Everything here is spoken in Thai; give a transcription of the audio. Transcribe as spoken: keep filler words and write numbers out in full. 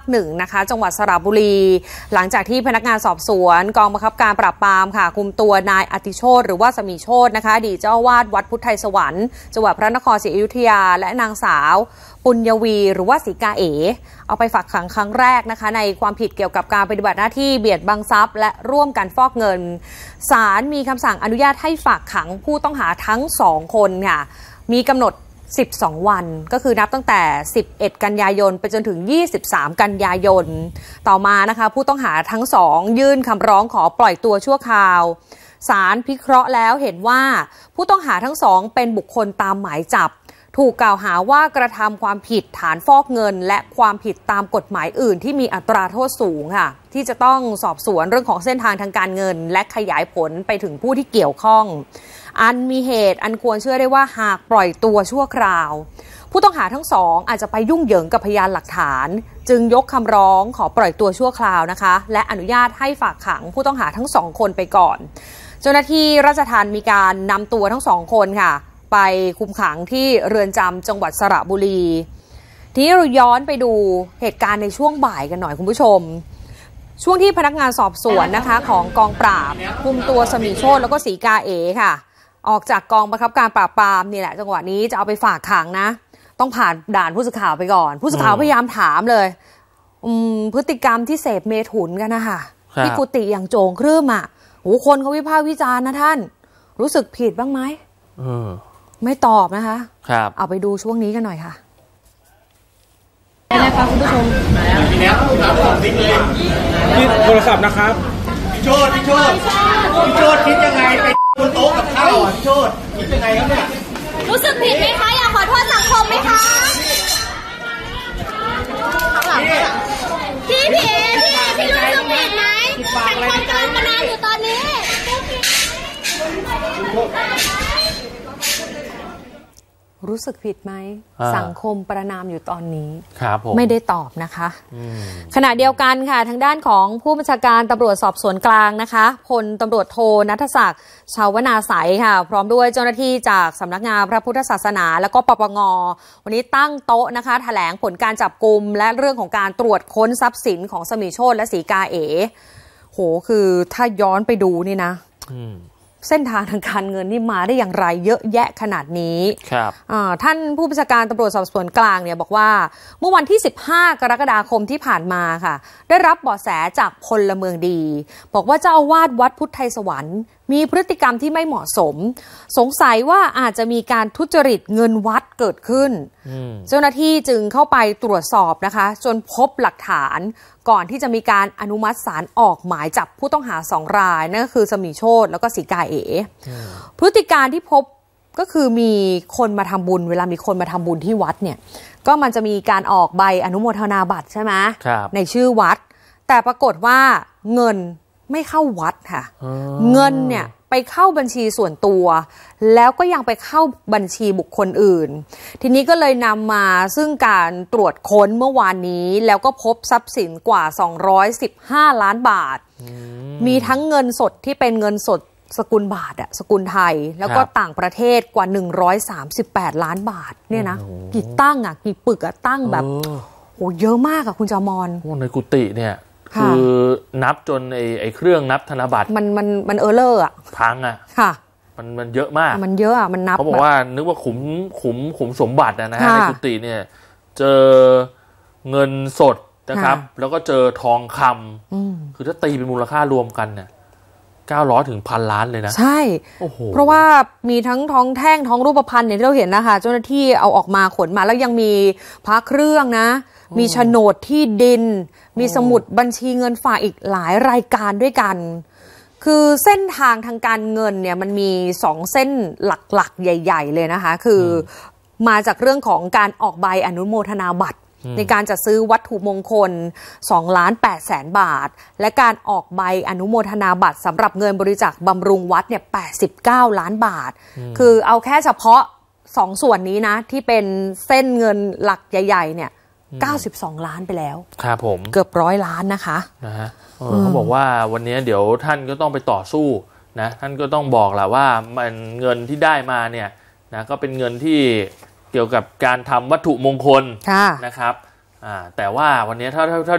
หนึ่งนะคะจังหวัดสระบุรีหลังจากที่พนักงานสอบสวนกองบังคับการปราบปรามค่ะคุมตัวนายอติโชติหรือว่าสมีโชตินะคะอดีตเจ้าอาวาสวัดพุทธไทยสวรรค์จังหวัดพระนครศรีอยุธยาและนางสาวปุญญวีหรือว่าศรีกาเอ๋เอาไปฝากขังครั้งแรกนะคะในความผิดเกี่ยวกับการปฏิบัติหน้าที่เบียดบังทรัพย์และร่วมกันฟอกเงินศาลมีคำสั่งอนุญาตให้ฝากขังผู้ต้องหาทั้งสองคนค่ะมีกำหนดสิบสองวันก็คือนับตั้งแต่สิบเอ็ดกันยายนไปจนถึงยี่สิบสามกันยายนต่อมานะคะผู้ต้องหาทั้งสองยื่นคำร้องขอปล่อยตัวชั่วคราวศาลพิเคราะห์แล้วเห็นว่าผู้ต้องหาทั้งสองเป็นบุคคลตามหมายจับถูกกล่าวหาว่ากระทำความผิดฐานฟอกเงินและความผิดตามกฎหมายอื่นที่มีอัตราโทษสูงค่ะที่จะต้องสอบสวนเรื่องของเส้นทางทางการเงินและขยายผลไปถึงผู้ที่เกี่ยวข้องอันมีเหตุอันควรเชื่อได้ว่าหากปล่อยตัวชั่วคราวผู้ต้องหาทั้งสองอาจจะไปยุ่งเหยิงกับพยานหลักฐานจึงยกคำร้องขอปล่อยตัวชั่วคราวนะคะและอนุญาตให้ฝากขังผู้ต้องหาทั้งสองคนไปก่อนเจ้าหน้าที่ราชทัณฑ์มีการนำตัวทั้งสองคนค่ะไปคุมขังที่เรือนจำจังหวัดสระบุรีทีนี้เราย้อนไปดูเหตุการณ์ในช่วงบ่ายกันหน่อยคุณผู้ชมช่วงที่พนักงานสอบสวนนะคะของกองปราบคุมตัวสมีโชติแล้วก็ศรีกาเอ๋ค่ะออกจากกองบังคับการปราบปรามนี่แหละจังหวะนี้จะเอาไปฝากขังนะต้องผ่านด่านผู้สื่อข่าวไปก่อนผู้สื่อข่าวพยายามถามเลยพฤติกรรมที่เสพเมถุนกันนะคะที่กุฏิอย่างโจงครึ่มอ่ะโอ้คนเขาวิพากษ์วิจารณ์นะท่านรู้สึกผิดบ้างไหมไม่ตอบนะคะครับเอาไปดูช่วงนี้กันหน่อยค่ะนะคะคุณผู้ชมนี่โทรศัพท์นะครับพี่โชติพี่โชติพี่โชติคิดยังไงไปบนโต๊ะกับข้าวพี่โชติคิดยังไงครับเนี่ยรู้สึกผิดไหมคะอยากขอโทษสังคมไหมคะพี่พี่พี่พี่รู้สึกผิดไหมสังคมกำลังประนามอยู่ตอนนี้รู้สึกผิดไหมสังคมประนามอยู่ตอนนี้ครับผมไม่ได้ตอบนะคะขณะเดียวกันค่ะทางด้านของผู้บัญชาการตำรวจสอบสวนกลางนะคะพลตำรวจโทณัฐศักดิ์ชาวนาใสค่ะพร้อมด้วยเจ้าหน้าที่จากสำนักงานพระพุทธศาสนาแล้วก็ปปงวันนี้ตั้งโต๊ะนะคะแถลงผลการจับกุมและเรื่องของการตรวจค้นทรัพย์สินของสมีโชติและศรีกาเอ๋โหคือถ้าย้อนไปดูนี่นะเส้นทางทางการเงินนี่มาได้อย่างไรเยอะแยะขนาดนี้ครับท่านผู้บัญชาการตำรวจสอบสวนกลางเนี่ยบอกว่าเมื่อวันที่สิบห้ากรกฎาคมที่ผ่านมาค่ะได้รับเบาะแสจากพลเมืองดีบอกว่าเจ้าอาวาสวัดพุทธไทยสวรรค์มีพฤติกรรมที่ไม่เหมาะสมสงสัยว่าอาจจะมีการทุจริตเงินวัดเกิดขึ้นเจ้าหน้าที่จึงเข้าไปตรวจสอบนะคะจนพบหลักฐานก่อนที่จะมีการอนุมัติศาลออกหมายจับผู้ต้องหาสองรายนั่นก็คือสมีโชติแล้วก็ศรีกาเอ๋พฤติการที่พบก็คือมีคนมาทำบุญเวลามีคนมาทำบุญที่วัดเนี่ยก็มันจะมีการออกใบอนุโมทนาบัตรใช่ไหมในชื่อวัดแต่ปรากฏว่าเงินไม่เข้าวัดค่ะเงินเนี่ยไปเข้าบัญชีส่วนตัวแล้วก็ยังไปเข้าบัญชีบุคคลอื่นทีนี้ก็เลยนำมาซึ่งการตรวจค้นเมื่อวานนี้แล้วก็พบทรัพย์สินกว่าสองร้อยสิบห้าล้านบาทมีทั้งเงินสดที่เป็นเงินสดสกุลบาทอะสกุลไทยแล้วก็ต่างประเทศกว่าหนึ่งร้อยสามสิบแปดล้านบาทเนี่ยนะกี่ตั้งอะกี่ปึกอะตั้งแบบโหเยอะมากอะคุณจามอนในกุฏิเนี่ยคือนับจนไอ้ไอ้เครื่องนับธนบัตรมันมันมันเออเลอร์อ่ะพังอ่ะค่ะมันมันเยอะมากมันเยอะอ่ะมันนับเขาบอกว่านึกว่าขุมขุมขุมสมบัตินะฮะในกุฏิเนี่ยเจอเงินสดนะครับแล้วก็เจอทองคำคือถ้าตีเป็นมูลค่ารวมกันเนี่ยเก้าร้อยถึงพันล้านเลยนะใช่เพราะว่ามีทั้งทองแท่งทองรูปพรรณเนี่ยที่เราเห็นนะคะเจ้าหน้าที่เอาออกมาขนมาแล้วยังมีพระเครื่องนะมีโฉนดที่ดินมีสมุดบัญชีเงินฝากอีกหลายรายการด้วยกันคือเส้นทางทางการเงินเนี่ยมันมีสองเส้นหลักๆใหญ่ๆเลยนะคะคือมาจากเรื่องของการออกใบอนุโมทนาบัตรในการจัดซื้อวัตถุมงคลสองล้านแปดแสนบาทและการออกใบอนุโมทนาบัตรสำหรับเงินบริจาคบำรุงวัดเนี่ยแปดสิบเก้าล้านบาทคือเอาแค่เฉพาะสองส่วนนี้นะที่เป็นเส้นเงินหลักใหญ่ๆเนี่ยเก้าสิบสองล้านไปแล้วครับผมเกือบร้อยล้านนะคะนะฮะเขาบอกว่าวันนี้เดี๋ยวท่านก็ต้องไปต่อสู้นะท่านก็ต้องบอกแหละว่ามันเงินที่ได้มาเนี่ยนะก็เป็นเงินที่เกี่ยวกับการทำวัตถุมงคลนะครับอ่าแต่ว่าวันนี้ถ้าถ้า